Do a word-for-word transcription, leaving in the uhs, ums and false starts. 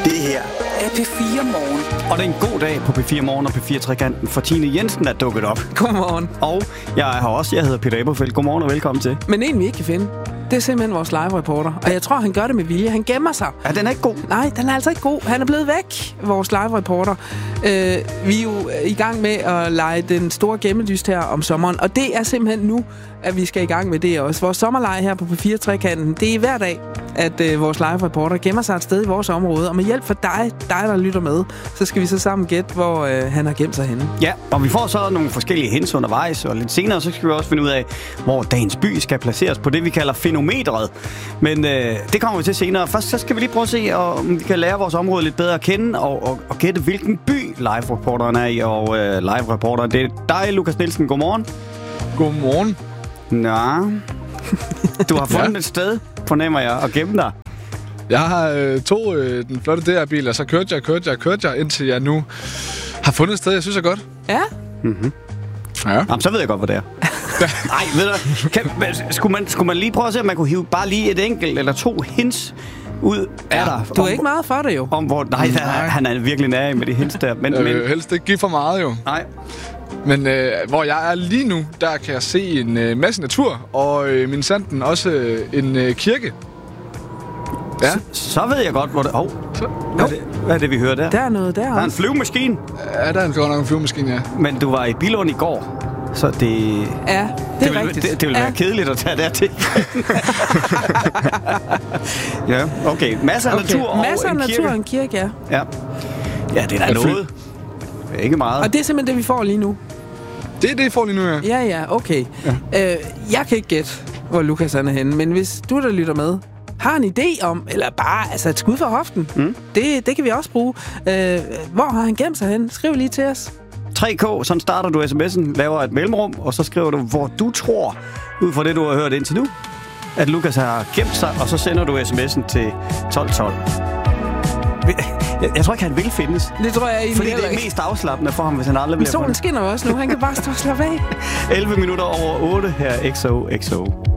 Det her er P fire Morgen. Og det er en god dag på P fire Morgen og P fire Trekanten, for Tine Jensen er dukket op. Godmorgen. Og jeg er her også. Jeg hedder Peter Eberfeldt. Godmorgen og velkommen til. Men en, vi ikke kan finde, det er simpelthen vores live-reporter. Og jeg tror, han gør det med vilje. Han gemmer sig. Ja, den er ikke god. Nej, den er altså ikke god. Han er blevet væk, vores live-reporter. Øh, vi er jo i gang med at lege den store gemmelyst her om sommeren. Og det er simpelthen nu, at vi skal i gang med det også. Vores sommerlege her på P fire Trekanten, det er hver dag, at øh, vores live-reporter gemmer sig et sted i vores område. Og med hjælp fra dig, dig der lytter med, så skal vi så sammen gætte, hvor øh, han har gemt sig henne. Ja, og vi får så nogle forskellige hints undervejs, og lidt senere, så skal vi også finde ud af, hvor dagens by skal placeres på det, vi kalder fænometret. Men øh, det kommer vi til senere. Først så skal vi lige prøve at se, om vi kan lære vores område lidt bedre at kende, og, og, og gætte, hvilken by live-reporteren er i. Og øh, live-reporteren, det er dig, Lukas Nielsen. Godmorgen. Godmorgen. Nå, du har fundet ja. et sted, fornemmer jeg, at gemme dig. Jeg har øh, tog øh, den flotte D R-bil, og så kørte jeg, kørte jeg, kørte jeg, indtil jeg nu har fundet et sted, jeg synes er godt. Ja? Mhm. Ja. Jamen, så ved jeg godt, hvor det er. Nej, ved du, kan, skulle, man, skulle man lige prøve at se, om man kunne hive bare lige et enkelt eller to hints ud af Ja, dig? du er om, ikke meget for det jo. Om hvor, nej, der, han er virkelig nær med de hints der. Men, Jeg men, vil helst ikke give for meget, jo. nej. Men øh, hvor jeg er lige nu, der kan jeg se en øh, masse natur, og øh, min sanden også øh, en øh, kirke. Ja. Så, så ved jeg godt, hvor det... Oh, Så, hvad, er det, hvad er det, vi hører der? Der er noget der Der er en også. flyvemaskine, ja, der er en godt nok en flyvemaskine, ja. men du var i Billund i går, så det... Ja, det er det vil, rigtigt. det, det vil ja. være kedeligt at tage dertil. Ja, okay. Masser af Okay. natur og Masser af en natur kirke. og en kirke, ja. Ja. Ja, det er da Ja, fly- noget. Ikke meget. Og det er simpelthen det, vi får lige nu. Det er det, I får lige nu, ja. Ja, ja, okay. Ja. Øh, jeg kan ikke gætte, hvor Lukas han er henne, men hvis du, der lytter med, har en idé om, eller bare altså et skud fra hoften, mm. det, det kan vi også bruge. Øh, hvor har han gemt sig henne? Skriv lige til os. tre K, sådan starter du sms'en, laver et mellemrum, og så skriver du, hvor du tror, ud fra det, du har hørt indtil nu, at Lukas har gemt sig, og så sender du sms'en til tolv tolv. Jeg, jeg tror ikke, han vil findes. Det tror jeg egentlig Fordi det heller er ikke. mest afslappende for ham, hvis han aldrig Men bliver solen fundet. skinner jo også nu. Han kan bare stå og slappe af. elleve minutter over otte her, X O X O.